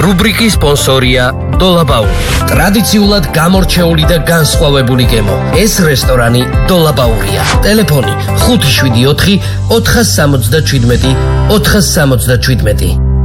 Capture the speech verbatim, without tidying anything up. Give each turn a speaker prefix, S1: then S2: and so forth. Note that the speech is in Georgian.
S1: რუბრიკის სპონსორია დოლაბაური. ტრადიციულად გამორჩეული და განსხვავებული გემო. ეს რესტორანი დოლაბაურია. ტელეფონი ხუთი შვიდი ოთხი ოთხას სამოცდაჩვიდმეტი ოთხას სამოცდაჩვიდმეტი.